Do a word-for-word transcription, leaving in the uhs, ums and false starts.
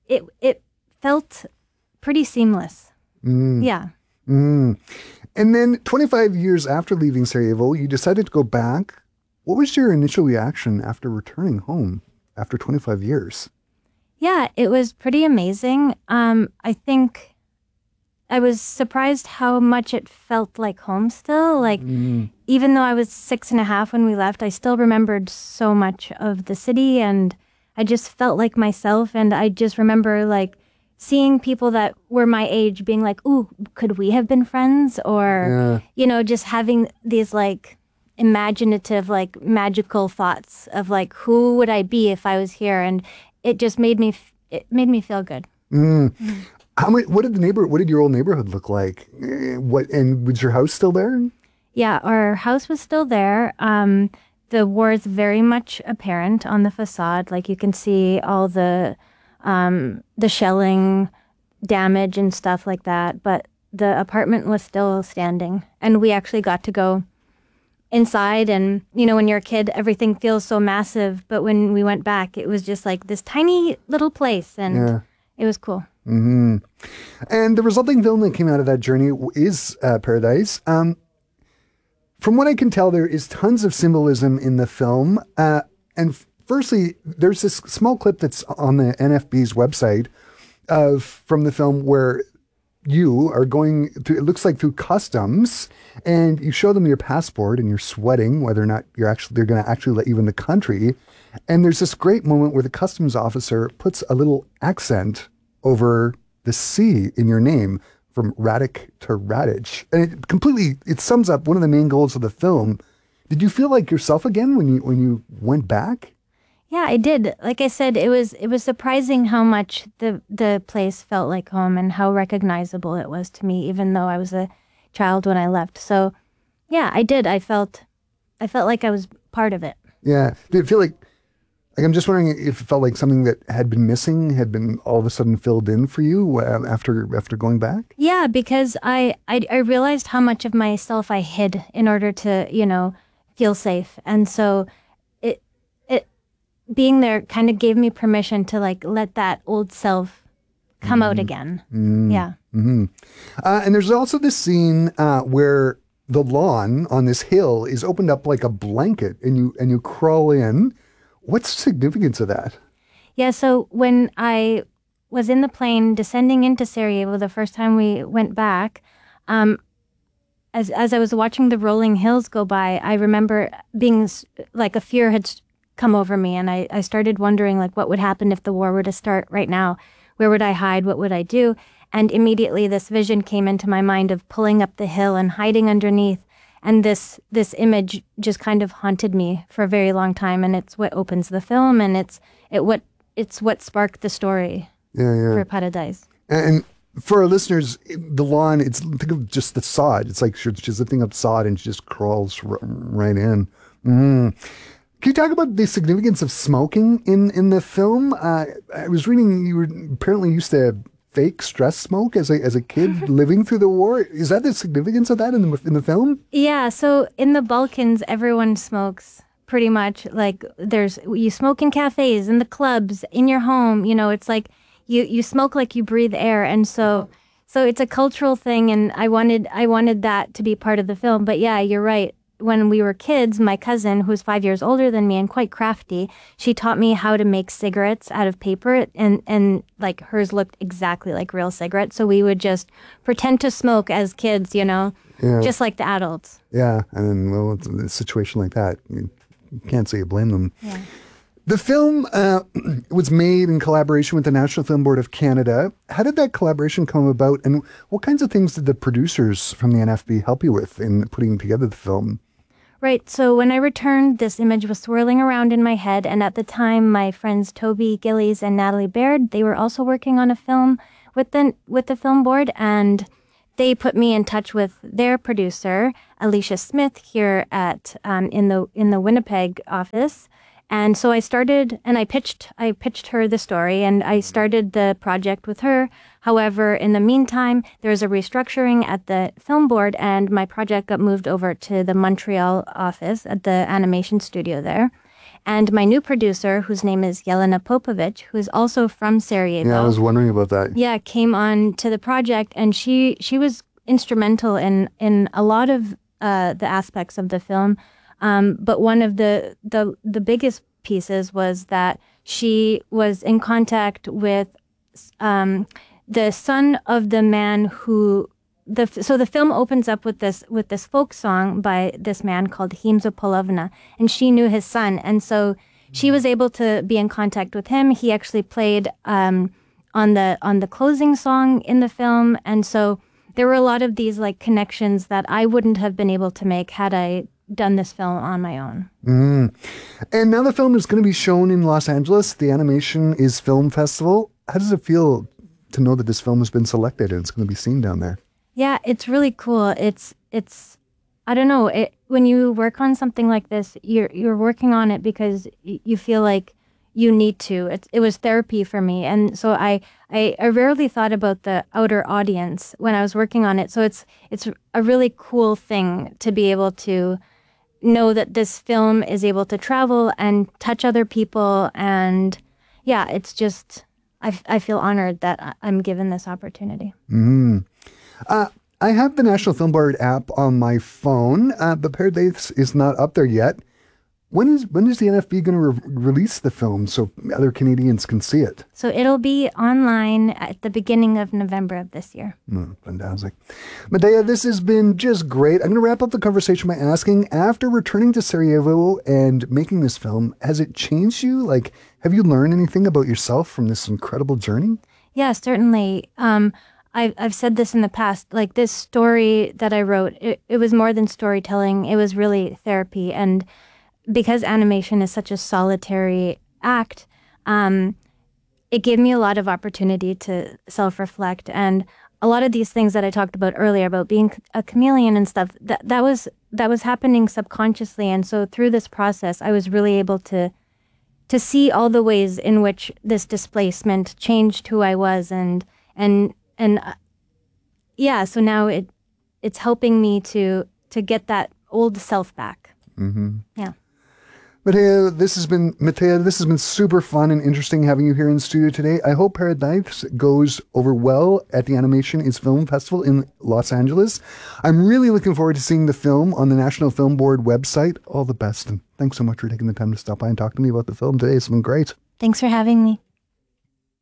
it it felt pretty seamless. Mm. Yeah. Mm. And then twenty-five years after leaving Sarajevo, you decided to go back. What was your initial reaction after returning home after twenty-five years? Yeah, it was pretty amazing. Um, I think I was surprised how much it felt like home still. Like, Mm. even though I was six and a half when we left, I still remembered so much of the city, and I just felt like myself. And I just remember, like, seeing people that were my age being like, ooh, could we have been friends? Or, Yeah. you know, just having these, like, imaginative, like, magical thoughts of, like, who would I be if I was here? And it just made me, f- it made me feel good. Mm. How many, what did the neighbor, what did your old neighborhood look like? Eh, What, and was your house still there? Yeah, our house was still there. Um, the war is very much apparent on the facade. Like, you can see all the um, the shelling damage and stuff like that. But the apartment was still standing, and we actually got to go inside. And you know, when you're a kid, everything feels so massive. But when we went back, it was just like this tiny little place, and Yeah. it was cool. hmm And the resulting film that came out of that journey is uh, Paradise. Um, from what I can tell, there is tons of symbolism in the film. Uh, and f- firstly, there's this small clip that's on the N F B's website of from the film where you are going through, it looks like through customs, and you show them your passport and you're sweating whether or not you're actually, they're going to actually let you in the country. And there's this great moment where the customs officer puts a little accent over the C in your name from Radic to Radic. And it completely, it sums up one of the main goals of the film. Did you feel like yourself again when you, when you went back? Yeah, I did. Like I said, it was it was surprising how much the the place felt like home and how recognizable it was to me, even though I was a child when I left. So, yeah, I did. I felt I felt like I was part of it. Yeah. Did it feel like, like I'm just wondering if it felt like something that had been missing had been all of a sudden filled in for you uh, after after going back? Yeah, because I, I I realized how much of myself I hid in order to, you know, feel safe. And so it it being there kind of gave me permission to, like, let that old self come out again. Mm. Yeah. Mm-hmm. Uh, and there's also this scene uh, where the lawn on this hill is opened up like a blanket, and you and you crawl in. What's the significance of that? Yeah, so when I was in the plane descending into Sarajevo the first time we went back, um, as as I was watching the rolling hills go by, I remember being s- like a fear had s- come over me, and I, I started wondering, like, what would happen if the war were to start right now? Where would I hide? What would I do? And immediately this vision came into my mind of pulling up the hill and hiding underneath. And this this image just kind of haunted me for a very long time, and it's what opens the film, and it's it what it's what sparked the story Yeah, yeah. for Paradise. And for our listeners, the lawn, it's think of just the sod. It's like she's just lifting up sod and she just crawls r- right in. Mm. Can you talk about the significance of smoking in, in the film? Uh, I was reading you were apparently used to fake stress smoke as a as a kid living through the war. Is that the significance of that in the in the film? Yeah, so in the Balkans, everyone smokes pretty much. Like, there's you smoke in cafes, in the clubs, in your home. You know, it's like you you smoke like you breathe air, and so so it's a cultural thing. And I wanted I wanted that to be part of the film. But yeah, you're right. When we were kids, my cousin, who's five years older than me and quite crafty, she taught me how to make cigarettes out of paper, and, and like hers looked exactly like real cigarettes. So we would just pretend to smoke as kids, you know, Yeah. just like the adults. Yeah, and then, well, it's a situation like that, you can't say you blame them. Yeah. The film uh, was made in collaboration with the National Film Board of Canada. How did that collaboration come about, and what kinds of things did the producers from the N F B help you with in putting together the film? Right. So when I returned, this image was swirling around in my head. And at the time, my friends Toby Gillies and Natalie Baird, they were also working on a film with the, with the film board. And they put me in touch with their producer, Alicia Smith, here at um, in the in the Winnipeg office. And so I started, and I pitched, I pitched her the story, and I started the project with her. However, in the meantime, there was a restructuring at the film board, and my project got moved over to the Montreal office at the animation studio there. And my new producer, whose name is Jelena Popovic, who is also from Sarajevo. Yeah, I was wondering about that. Yeah, came on to the project, and she she was instrumental in in a lot of uh, the aspects of the film. Um, but one of the, the the biggest pieces was that she was in contact with um, the son of the man who. The, so the film opens up with this with this folk song by this man called Himzo Polovna, and she knew his son, and so she was able to be in contact with him. He actually played um, on the on the closing song in the film, and so there were a lot of these like connections that I wouldn't have been able to make had I done this film on my own. Mm. And now the film is going to be shown in Los Angeles. The Animation is Film Festival. How does it feel to know that this film has been selected and it's going to be seen down there? Yeah, it's really cool. It's it's I don't know, it when you work on something like this, you're you're working on it because y- you feel like you need to. It it was therapy for me. And so I, I I rarely thought about the outer audience when I was working on it. So it's it's a really cool thing to be able to know that this film is able to travel and touch other people, and yeah, it's just I, I feel honored that I'm given this opportunity. Mm. Uh, I have the National Film Board app on my phone, uh, but Paradise is not up there yet. When is when is the N F B going to re- release the film so other Canadians can see it? So it'll be online at the beginning of November of this year. Mm, fantastic. Medea, this has been just great. I'm going to wrap up the conversation by asking, after returning to Sarajevo and making this film, has it changed you? Like, have you learned anything about yourself from this incredible journey? Yeah, certainly. Um, I've, I've said this in the past, like this story that I wrote, it, it was more than storytelling. It was really therapy. And because animation is such a solitary act, um, it gave me a lot of opportunity to self-reflect. And a lot of these things that I talked about earlier about being a chameleon and stuff, that, that was that was happening subconsciously. And so through this process, I was really able to to see all the ways in which this displacement changed who I was. And and and uh, yeah, so now it it's helping me to to get that old self back. Mm-hmm. Yeah. Mattea, this has been Mattea, this has been super fun and interesting having you here in the studio today. I hope Paradise goes over well at the Animation is Film Festival in Los Angeles. I'm really looking forward to seeing the film on the National Film Board website. All the best, and thanks so much for taking the time to stop by and talk to me about the film today. It's been great. Thanks for having me.